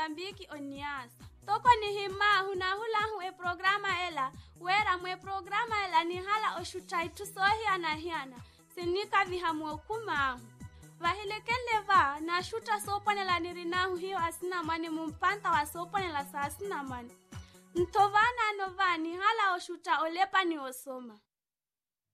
Mozambiki oniasa. Toko ni hima hunahulahu e programa ela. Wera mwe programa ela ni hala oshutai tusohi anahiana. Sinika vihamu kumahu. Vahilekele va na shuta soponela nirinahu hiyo asina mani mumpanta wa soponela sa asina mani. Ntovana anovani hala oshuta olepa ni osoma.